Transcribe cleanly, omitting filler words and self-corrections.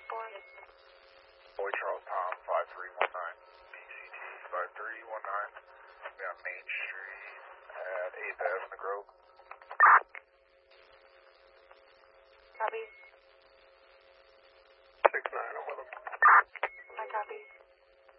Boy Charles Tom 5319, BCT 5319. We're on Main Street at 8th Ave in the Grove. Copy.